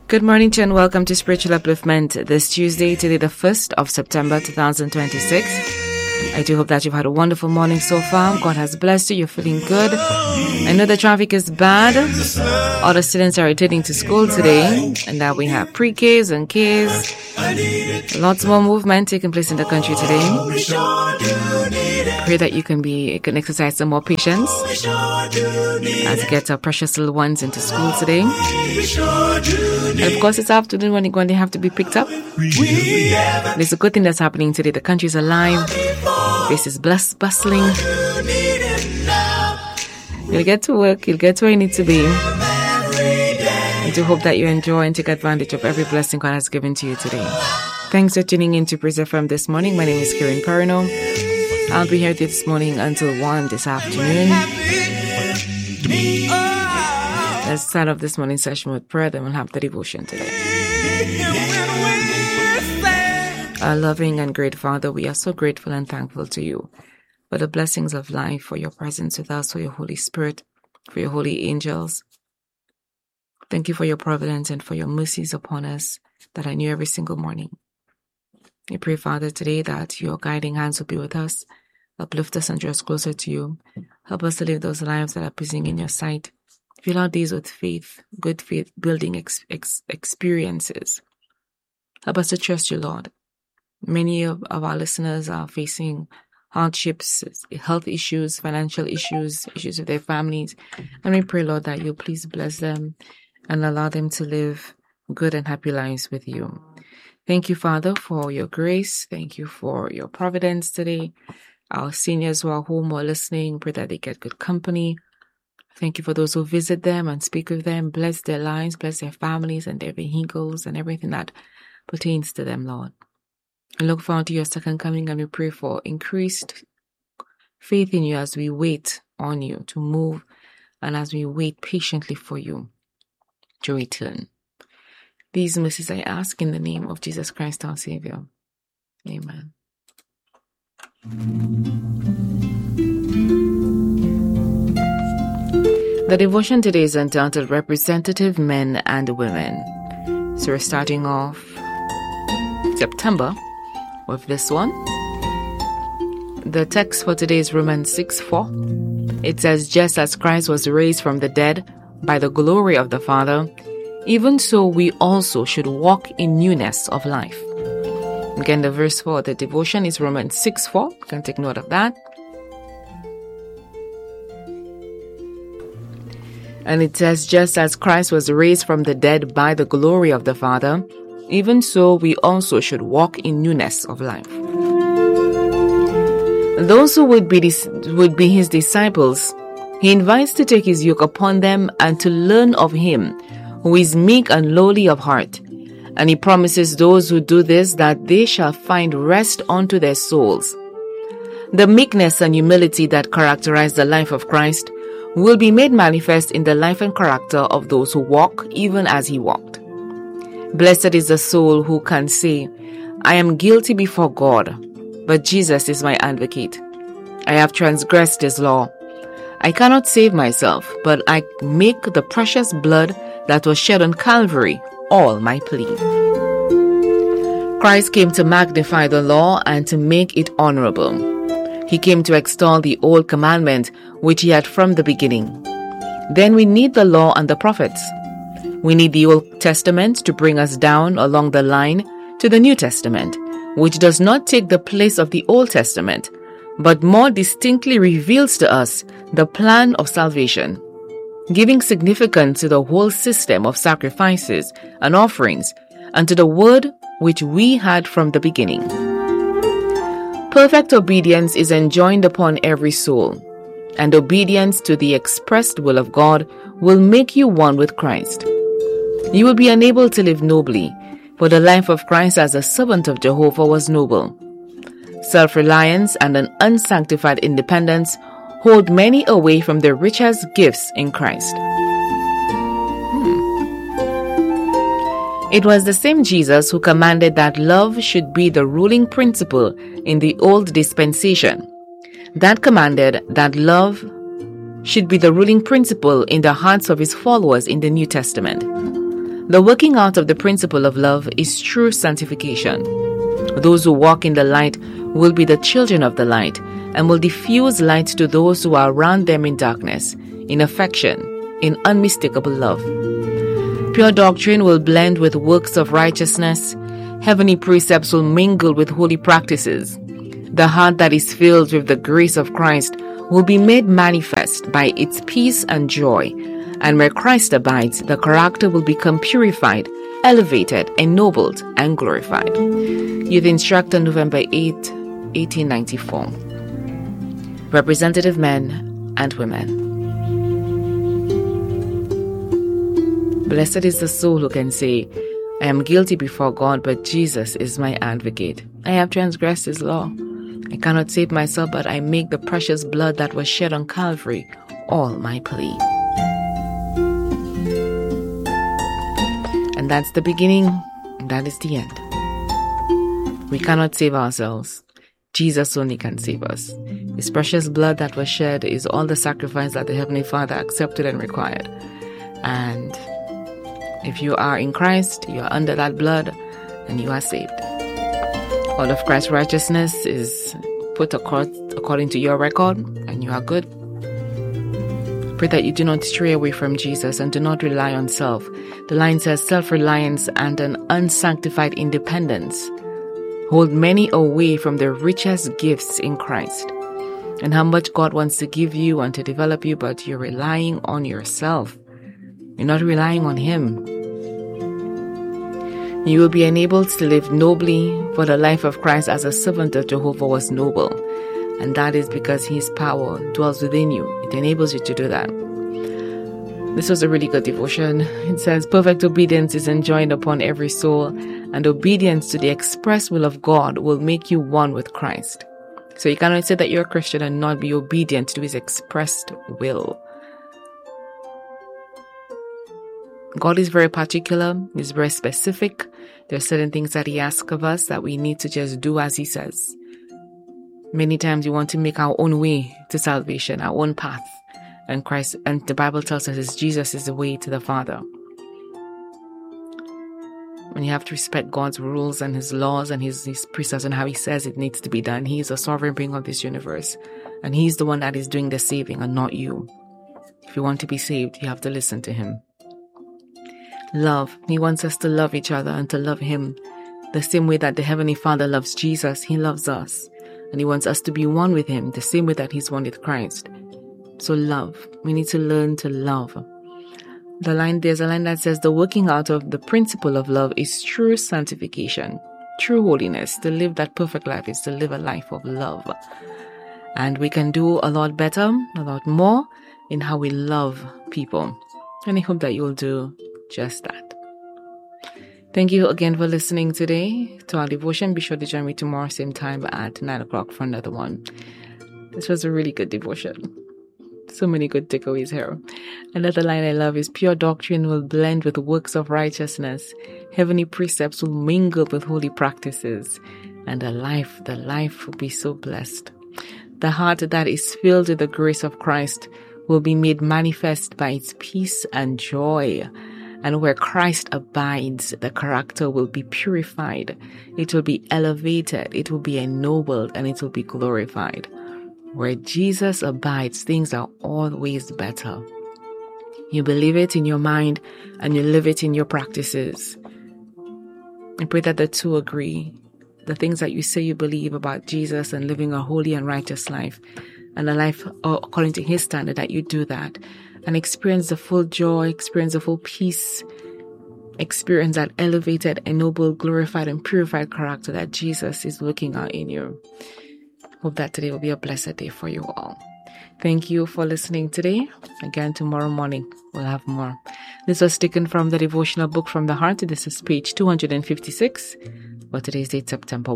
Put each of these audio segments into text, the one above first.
Good morning to you and welcome to Spiritual Upliftment this Tuesday, today the 1st of September 2026. I do hope that you've had a wonderful morning so far. God has blessed you. You're feeling good. I know the traffic is bad. All the students are returning to school today, and that we have pre-Ks and Ks. Lots more movement taking place in the country today. Pray that you can exercise some more patience as you get our precious little ones into school today. And of course, it's afternoon when they have to be picked up. There's a good thing that's happening today. The country's alive. This is bustling. You'll get to work. You'll get to where you need to be. I do hope that you enjoy and take advantage of every blessing God has given to you today. Thanks for tuning in to Praise FM this morning. My name is Karen Perino. I'll be here this morning until 1 this afternoon. Let's start off this morning session with prayer, then we'll have the devotion today. Our loving and great Father, we are so grateful and thankful to you for the blessings of life, for your presence with us, for your Holy Spirit, for your holy angels. Thank you for your providence and for your mercies upon us that I knew every single morning. We pray, Father, today that your guiding hands will be with us, uplift us and draw us closer to you. Help us to live those lives that are pleasing in your sight. Fill our days with faith, good faith, building experiences. Help us to trust you, Lord. Many of our listeners are facing hardships, health issues, financial issues with their families. And we pray, Lord, that you please bless them and allow them to live good and happy lives with you. Thank you, Father, for your grace. Thank you for your providence today. Our seniors who are home or listening, pray that they get good company. Thank you for those who visit them and speak with them. Bless their lives, bless their families and their vehicles and everything that pertains to them, Lord. I look forward to your second coming, and we pray for increased faith in you as we wait on you to move and as we wait patiently for you to return. These mercies I ask in the name of Jesus Christ our Savior. Amen. The devotion today is entitled Representative Men and Women. So we're starting off September with this one. The text for today is Romans 6:4. It says, just as Christ was raised from the dead by the glory of the Father, even so we also should walk in newness of life. Again, the verse for the devotion is Romans 6:4. You can take note of that. And it says, just as Christ was raised from the dead by the glory of the Father, even so we also should walk in newness of life. Those who would be his disciples, he invites to take his yoke upon them and to learn of him, who is meek and lowly of heart. And he promises those who do this that they shall find rest unto their souls. The meekness and humility that characterize the life of Christ will be made manifest in the life and character of those who walk even as he walked. Blessed is the soul who can say, I am guilty before God, but Jesus is my advocate. I have transgressed his law. I cannot save myself, but I make the precious blood that was shed on Calvary all my plea. Christ came to magnify the law and to make it honorable. He came to extol the old commandment which he had from the beginning. Then we need the law and the prophets. We need the Old Testament to bring us down along the line to the New Testament, which does not take the place of the Old Testament, but more distinctly reveals to us the plan of salvation, giving significance to the whole system of sacrifices and offerings and to the word which we had from the beginning. Perfect obedience is enjoined upon every soul, and obedience to the expressed will of God will make you one with Christ. You will be unable to live nobly, for the life of Christ as a servant of Jehovah was noble. Self-reliance and an unsanctified independence hold many away from the richest gifts in Christ. It was the same Jesus who commanded that love should be the ruling principle in the old dispensation. That commanded that love should be the ruling principle in the hearts of his followers in the New Testament. The working out of the principle of love is true sanctification. Those who walk in the light will be the children of the light and will diffuse light to those who are around them in darkness, in affection, in unmistakable love. Pure doctrine will blend with works of righteousness. Heavenly precepts will mingle with holy practices. The heart that is filled with the grace of Christ will be made manifest by its peace and joy. And where Christ abides, the character will become purified, elevated, ennobled, and glorified. Youth Instructor, November 8, 1894. Representative men and women. Blessed is the soul who can say, I am guilty before God, but Jesus is my advocate. I have transgressed his law. I cannot save myself, but I make the precious blood that was shed on Calvary all my plea. And that's the beginning, and that is the end. We cannot save ourselves. Jesus only can save us. His precious blood that was shed is all the sacrifice that the Heavenly Father accepted and required. And if you are in Christ, you are under that blood, and you are saved. All of Christ's righteousness is put according to your record, and you are good. Pray that you do not stray away from Jesus and do not rely on self. The line says self-reliance and an unsanctified independence hold many away from the richest gifts in Christ. And how much God wants to give you and to develop you, but you're relying on yourself. You're not relying on Him. You will be enabled to live nobly, for the life of Christ as a servant of Jehovah was noble. And that is because His power dwells within you. It enables you to do that. This was a really good devotion. It says, perfect obedience is enjoined upon every soul, and obedience to the express will of God will make you one with Christ. So you cannot say that you're a Christian and not be obedient to His expressed will. God is very particular. He's very specific. There are certain things that He asks of us that we need to just do as He says. Many times we want to make our own way to salvation, our own path. And the Bible tells us Jesus is the way to the Father. And you have to respect God's rules and His laws and His precepts and how He says it needs to be done. He is the sovereign being of this universe. And He's the one that is doing the saving and not you. If you want to be saved, you have to listen to Him. Love. He wants us to love each other and to love Him. The same way that the Heavenly Father loves Jesus, He loves us. And He wants us to be one with Him, the same way that He's one with Christ. So love. We need to learn to love. There's a line that says, the working out of the principle of love is true sanctification, true holiness. To live that perfect life is to live a life of love. And we can do a lot better, a lot more in how we love people. And I hope that you'll do just that. Thank you again for listening today to our devotion. Be sure to join me tomorrow, same time at 9 o'clock for another one. This was a really good devotion. So many good takeaways here. Another line I love is, pure doctrine will blend with works of righteousness. Heavenly precepts will mingle with holy practices. And the life will be so blessed. The heart that is filled with the grace of Christ will be made manifest by its peace and joy. And where Christ abides, the character will be purified. It will be elevated. It will be ennobled, and it will be glorified. Where Jesus abides, things are always better. You believe it in your mind and you live it in your practices. I pray that the two agree. The things that you say you believe about Jesus and living a holy and righteous life, and a life according to His standard, that you do that and experience the full joy, experience the full peace, experience that elevated, ennobled, glorified, and purified character that Jesus is looking at in you. Hope that today will be a blessed day for you all. Thank you for listening today. Again, tomorrow morning we'll have more. This was taken from the devotional book From the Heart. This is page 256 for today's date, September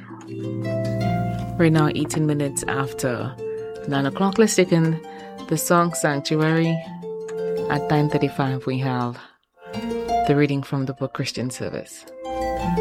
1. Right now, 18 minutes after 9 o'clock, let's take in the song Sanctuary. At 9:35, we have the reading from the book Christian Service.